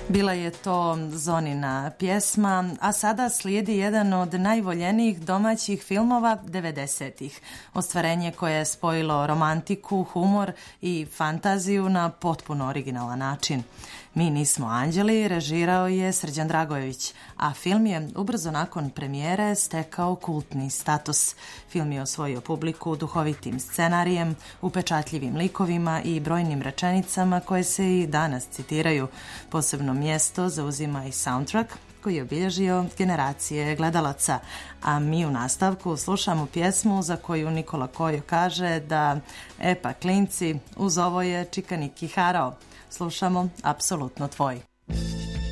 Bila je to Zonina pjesma, a sada slijedi jedan od najvoljenijih domaćih filmova 90-ih. Ostvarenje koje je spojilo romantiku, humor i fantaziju na potpuno originalan način. Mi nismo anđeli režirao je Srđan Dragojević, a film je ubrzo nakon premijere stekao kultni status. Film je osvojio publiku duhovitim scenarijem, upečatljivim likovima i brojnim rečenicama koje se i danas citiraju. Posebno mjesto zauzima i soundtrack koji je obilježio generacije gledalaca, a mi u nastavku slušamo pjesmu za koju Nikola Kojo kaže da klinci, uz ovo je Čika Niki harao. Slušamo Apsolutno tvoj.